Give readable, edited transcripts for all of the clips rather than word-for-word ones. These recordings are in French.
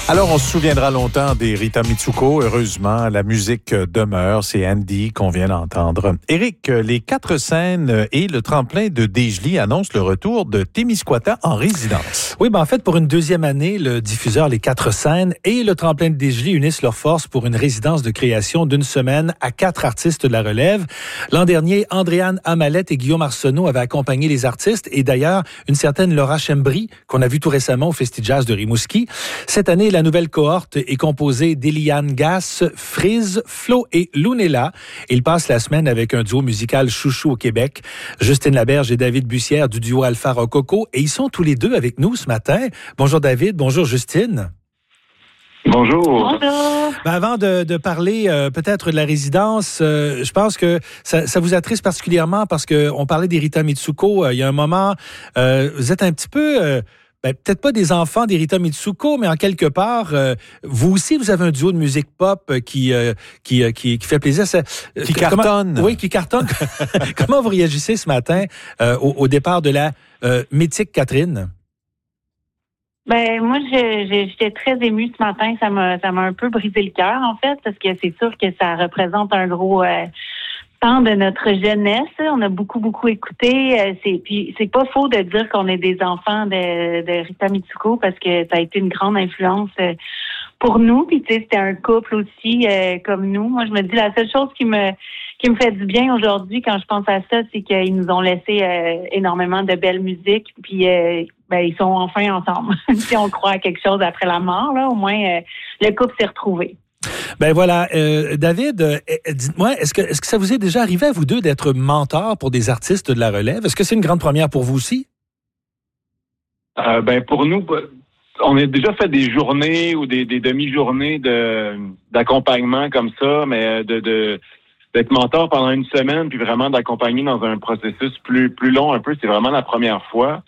Alors, on se souviendra longtemps des Rita Mitsuko. Heureusement, la musique demeure. C'est Andy qu'on vient d'entendre. Éric, les 4 scènes et le tremplin de Desjely annoncent le retour de Témiscouata en résidence. Oui, en fait, pour une deuxième année, le diffuseur Les 4 scènes et le tremplin de Desjely unissent leurs forces pour une résidence de création d'une semaine à 4 artistes de la relève. L'an dernier, Andréane Amalette et Guillaume Arsenault avaient accompagné les artistes et d'ailleurs, une certaine Laura Chembry, qu'on a vue tout récemment au Festi-Jazz de Rimouski. Cette année, la nouvelle cohorte est composée d'Eliane Gass, Frizz, Flo et Lunella. Ils passent la semaine avec un duo musical chouchou au Québec, Justine Laberge et David Bussière du duo Alpha Rococo. Et ils sont tous les deux avec nous ce matin. Bonjour David, bonjour Justine. Bonjour. Bonjour. Avant de parler peut-être de la résidence, je pense que ça vous attriste particulièrement parce qu'on parlait des Rita Mitsuko. Il y a un moment, vous êtes un petit peu... peut-être pas des enfants d'Erita Mitsuko, mais en quelque part, vous aussi, vous avez un duo de musique pop qui fait plaisir. Qui cartonne. Oui, qui cartonne. Comment vous réagissez ce matin au départ de la mythique Catherine? Moi, j'étais très émue ce matin. Ça m'a un peu brisé le cœur, en fait, parce que c'est sûr que ça représente un gros... temps de notre jeunesse, on a beaucoup écouté. Puis c'est pas faux de dire qu'on est des enfants de Rita Mitsuko parce que ça a été une grande influence pour nous. Puis tu sais, c'était un couple aussi comme nous. Moi, je me dis la seule chose qui me fait du bien aujourd'hui quand je pense à ça, c'est qu'ils nous ont laissé énormément de belles musiques. Puis ils sont enfin ensemble. Si on croit à quelque chose après la mort, là, au moins le couple s'est retrouvé. Voilà, David, dites-moi, est-ce que ça vous est déjà arrivé à vous deux d'être mentors pour des artistes de la relève? Est-ce que c'est une grande première pour vous aussi? Pour nous, on a déjà fait des journées ou des demi-journées d'accompagnement comme ça, mais d'être mentor pendant une semaine puis vraiment d'accompagner dans un processus plus long un peu, c'est vraiment la première fois.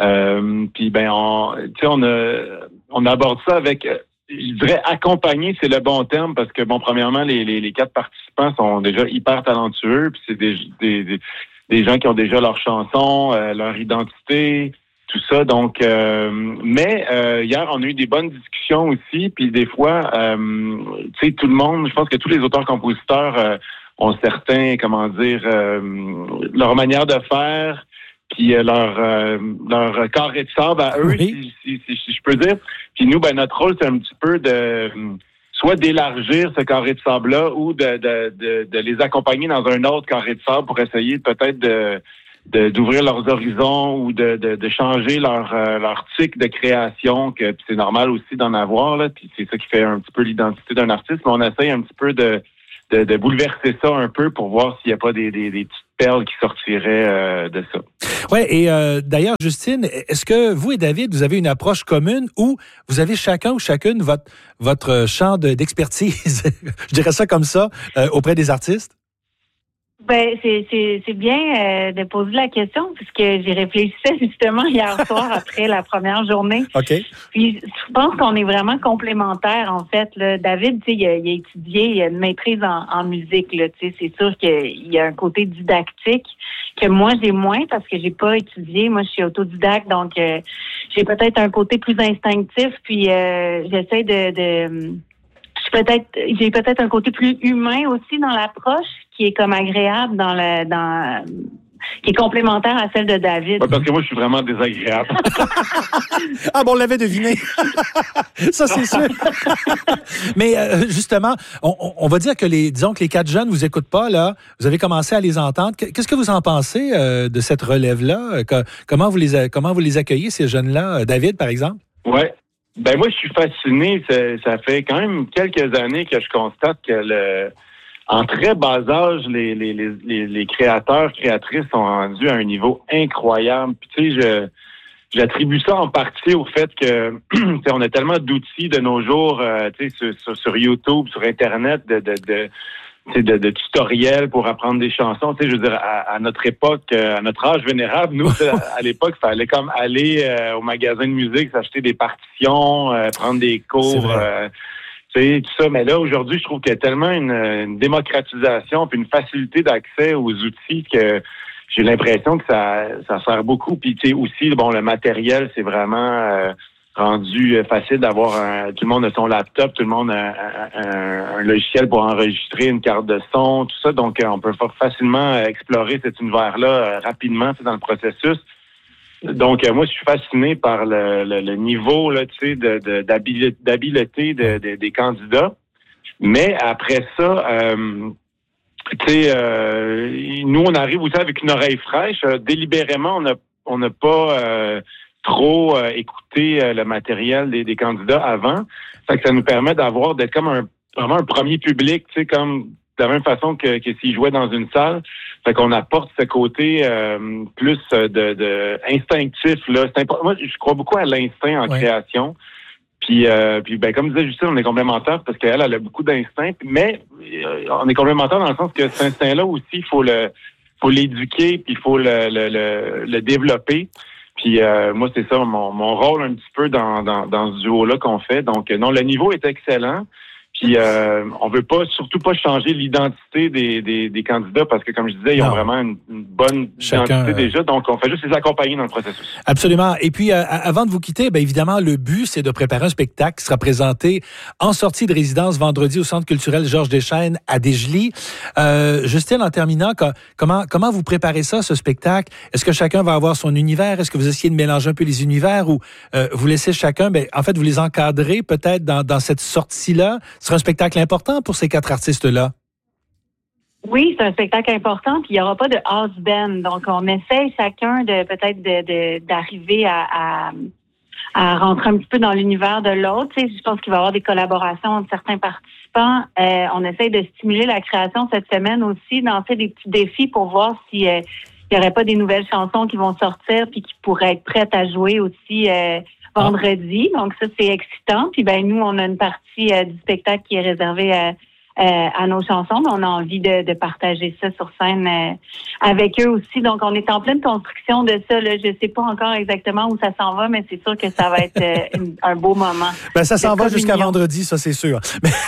On aborde ça avec... Je dirais accompagner, c'est le bon terme parce que, premièrement, les 4 participants sont déjà hyper talentueux, puis c'est des gens qui ont déjà leur chanson, leur identité, tout ça. Donc, hier, on a eu des bonnes discussions aussi, puis des fois, tout le monde, je pense que tous les auteurs-compositeurs ont certains, leur manière de faire, puis leur carré de sable à eux, oui. si je peux dire. Puis nous, notre rôle, c'est un petit peu de soit d'élargir ce carré de sable-là ou de les accompagner dans un autre carré de sable pour essayer peut-être d'ouvrir leurs horizons ou de changer leur tic de création, que c'est normal aussi d'en avoir, là. Puis c'est ça qui fait un petit peu l'identité d'un artiste. Mais on essaye un petit peu de bouleverser ça un peu pour voir s'il n'y a pas des petites perles qui sortiraient de ça. Oui, et d'ailleurs, Justine, est-ce que vous et David, vous avez une approche commune où vous avez chacun ou chacune votre champ d'expertise, je dirais ça comme ça, auprès des artistes? C'est bien de poser la question puisque j'y réfléchissais justement hier soir après la première journée. OK. Puis je pense qu'on est vraiment complémentaires en fait. Là. David, tu sais, il a étudié, il a une maîtrise en musique. Là, tu sais, c'est sûr qu'il y a un côté didactique que moi j'ai moins parce que j'ai pas étudié. Moi, je suis autodidacte, donc j'ai peut-être un côté plus instinctif. Puis j'essaie j'ai peut-être un côté plus humain aussi dans l'approche qui est comme agréable qui est complémentaire à celle de David. Ouais, parce que moi, je suis vraiment désagréable. On l'avait deviné. Ça, c'est sûr. Mais justement, on va dire que disons que les 4 jeunes vous écoutent pas, là. Vous avez commencé à les entendre. Qu'est-ce que vous en pensez de cette relève-là? Comment vous les accueillez, ces jeunes-là? David, par exemple? Ouais. Moi, je suis fasciné. Ça fait quand même quelques années que je constate que en très bas âge, les créateurs, créatrices sont rendus à un niveau incroyable. Puis tu sais, j'attribue ça en partie au fait que on a tellement d'outils de nos jours, sur YouTube, sur Internet, de tutoriels pour apprendre des chansons. Tu sais, je veux dire, à notre époque, à notre âge vénérable, nous, à l'époque, il fallait comme aller au magasin de musique, s'acheter des partitions, prendre des cours, tout ça. Mais là, aujourd'hui, je trouve qu'il y a tellement une démocratisation puis une facilité d'accès aux outils que j'ai l'impression que ça sert beaucoup. Puis, tu sais, aussi, le matériel, c'est vraiment rendu facile d'avoir tout le monde a son laptop, tout le monde a un logiciel pour enregistrer une carte de son, tout ça. Donc, on peut facilement explorer cet univers-là rapidement dans le processus. Donc, moi, je suis fasciné par le niveau là, d'habileté des candidats. Mais après ça, nous, on arrive aussi avec une oreille fraîche. Délibérément, on n'a pas trop écouté le matériel des candidats avant. Fait que ça nous permet d'être comme vraiment un premier public, comme de la même façon que s'ils jouaient dans une salle. Fait qu'on apporte ce côté plus de instinctif. Là. Moi, je crois beaucoup à l'instinct en création. Puis comme disait Justine, on est complémentaires parce qu'elle a beaucoup d'instinct, mais on est complémentaires dans le sens que cet instinct-là aussi, il faut l'éduquer, puis il faut le développer. Puis moi, c'est ça mon rôle un petit peu dans ce duo-là qu'on fait. Donc non, le niveau est excellent. Puis on veut surtout pas changer l'identité des candidats parce que, comme je disais, ils ont vraiment une bonne identité déjà. Donc, on fait juste les accompagner dans le processus. Absolument. Et puis, avant de vous quitter, bien évidemment, le but, c'est de préparer un spectacle qui sera présenté en sortie de résidence vendredi au Centre culturel Georges Deschênes à Desjely. Justine, en terminant, comment vous préparez ça, ce spectacle? Est-ce que chacun va avoir son univers? Est-ce que vous essayez de mélanger un peu les univers ou vous laissez chacun, en fait, vous les encadrez peut-être dans cette sortie-là? Ce sera un spectacle important pour ces 4 artistes-là. Oui, c'est un spectacle important, puis il n'y aura pas de house band. Donc, on essaie chacun d'arriver à rentrer un petit peu dans l'univers de l'autre. Tu sais, je pense qu'il va y avoir des collaborations entre certains participants. On essaie de stimuler la création cette semaine aussi, lancer des petits défis pour voir s'il n'y aurait pas des nouvelles chansons qui vont sortir puis qui pourraient être prêtes à jouer aussi vendredi. Donc, ça, c'est excitant. Puis, nous, on a une partie du spectacle qui est réservée à nos chansons, mais on a envie de partager ça sur scène avec eux aussi. Donc, on est en pleine construction de ça. Là. Je ne sais pas encore exactement où ça s'en va, mais c'est sûr que ça va être un beau moment. Ça s'en va jusqu'à vendredi, ça, c'est sûr.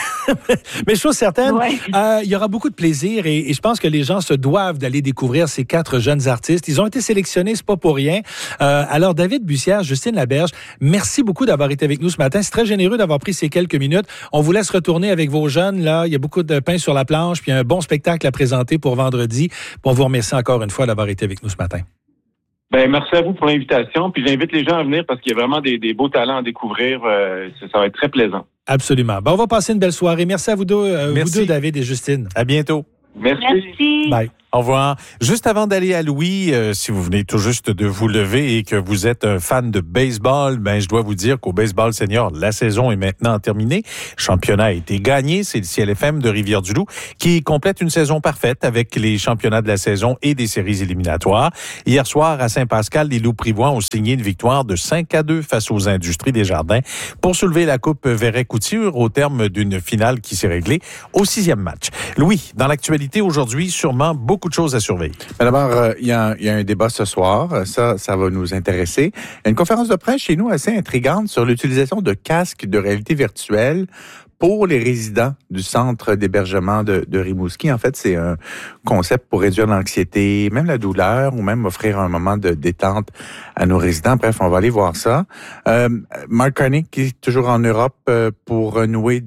Mais chose certaine, il y aura beaucoup de plaisir et je pense que les gens se doivent d'aller découvrir ces 4 jeunes artistes. Ils ont été sélectionnés, c'est pas pour rien. Alors, David Bussière, Justine Laberge, merci beaucoup d'avoir été avec nous ce matin. C'est très généreux d'avoir pris ces quelques minutes. On vous laisse retourner avec vos jeunes. Là, il y a beaucoup de pain sur la planche, puis un bon spectacle à présenter pour vendredi. On vous remercie encore une fois d'avoir été avec nous ce matin. Merci à vous pour l'invitation. Puis j'invite les gens à venir parce qu'il y a vraiment des beaux talents à découvrir. Ça va être très plaisant. Absolument. On va passer une belle soirée. Merci à vous deux, David et Justine. À bientôt. Merci. Bye. Au revoir. Juste avant d'aller à Louis, si vous venez tout juste de vous lever et que vous êtes un fan de baseball, je dois vous dire qu'au baseball senior, la saison est maintenant terminée. Le championnat a été gagné. C'est le CLFM de Rivière-du-Loup qui complète une saison parfaite avec les championnats de la saison et des séries éliminatoires. Hier soir, à Saint-Pascal, les Loups-Privois ont signé une victoire de 5-2 face aux Industries des Jardins pour soulever la Coupe Verret-Couture au terme d'une finale qui s'est réglée au 6e match. Louis, dans l'actualité aujourd'hui, sûrement beaucoup de choses à surveiller. D'abord, il y a un débat ce soir. Ça va nous intéresser. Il y a une conférence de presse chez nous assez intrigante sur l'utilisation de casques de réalité virtuelle pour les résidents du centre d'hébergement de Rimouski. En fait, c'est un concept pour réduire l'anxiété, même la douleur, ou même offrir un moment de détente à nos résidents. Bref, on va aller voir ça. Mark Carney, qui est toujours en Europe pour renouer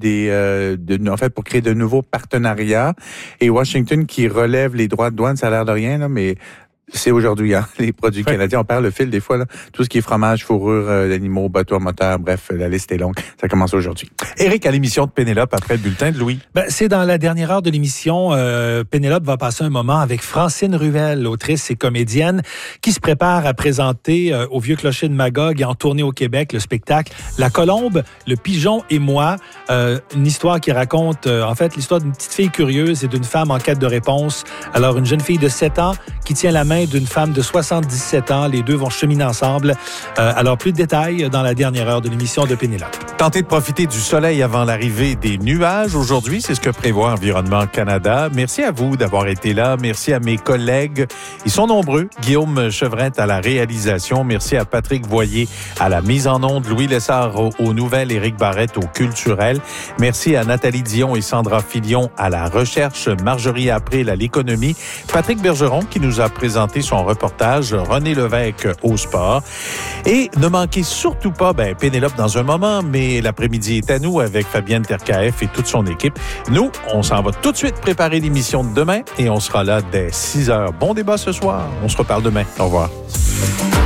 pour créer de nouveaux partenariats. Et Washington qui relève les droits de douane, ça a l'air de rien, là, mais c'est aujourd'hui, les produits canadiens. On perd le fil des fois, là. Tout ce qui est fromage, fourrure d'animaux, bateaux à moteur, bref, la liste est longue. Ça commence aujourd'hui. Éric, à l'émission de Pénélope après le bulletin de Louis. C'est dans la dernière heure de l'émission. Pénélope va passer un moment avec Francine Ruel, autrice et comédienne, qui se prépare à présenter au Vieux Clocher de Magog et en tournée au Québec le spectacle La Colombe, le Pigeon et moi. Une histoire qui raconte, l'histoire d'une petite fille curieuse et d'une femme en quête de réponse. Alors, une jeune fille de 7 ans qui tient la main d'une femme de 77 ans. Les deux vont cheminer ensemble. Alors, plus de détails dans la dernière heure de l'émission de Pénélope. Tenter de profiter du soleil avant l'arrivée des nuages aujourd'hui, c'est ce que prévoit Environnement Canada. Merci à vous d'avoir été là. Merci à mes collègues. Ils sont nombreux. Guillaume Chevrette à la réalisation. Merci à Patrick Voyer à la mise en onde. Louis Lessard aux nouvelles. Éric Barrette au culturel. Merci à Nathalie Dion et Sandra Filion à la recherche. Marjorie April à l'économie. Patrick Bergeron qui nous a présenté son reportage. René Lévesque au sport. Et ne manquez surtout pas, Pénélope dans un moment, mais l'après-midi est à nous avec Fabienne Terkaef et toute son équipe. Nous, on s'en va tout de suite préparer l'émission de demain et on sera là dès 6 heures. Bon débat ce soir. On se reparle demain. Au revoir.